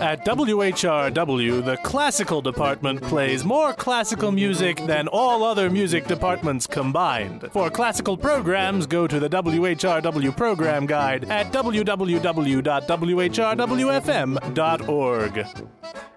At WHRW, the classical department plays more classical music than all other music departments combined. For classical programs, go to the WHRW program guide at www.whrwfm.org.